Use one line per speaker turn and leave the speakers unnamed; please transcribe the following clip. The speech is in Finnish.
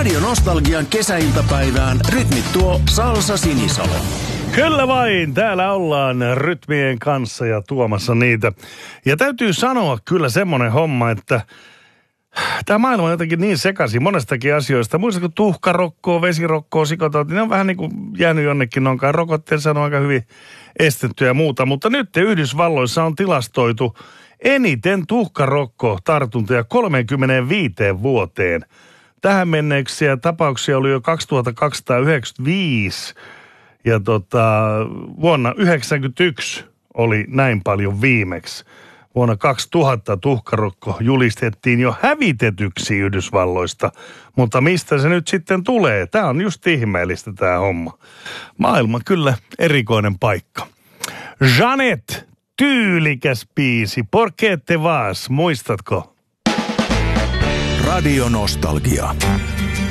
Radio Nostalgian kesäiltapäivään rytmittuo Salsa Sinisalo.
Kyllä vain, täällä ollaan rytmien kanssa ja tuomassa niitä. Ja täytyy sanoa kyllä semmoinen homma, että tämä maailma on jotenkin niin sekaisin monestakin asioista. Muistatko tuhkarokkoa, vesirokkoa, sikotauti, ne on vähän niin kuin jäänyt jonnekin, onkaan rokotteessa on aika hyvin estetty ja muuta. Mutta nyt Yhdysvalloissa on tilastoitu eniten tuhkarokko-tartuntoja 35 vuoteen. Tähän menneeksiä tapauksia oli jo 2295 ja vuonna 1991 oli näin paljon viimeksi. Vuonna 2000 tuhkarokko julistettiin jo hävitetyksi Yhdysvalloista, mutta mistä se nyt sitten tulee? Tämä on just ihmeellistä tämä homma. Maailma kyllä erikoinen paikka. Janet, tyylikäs biisi, Por qué te vas, muistatko?
Radio Nostalgia.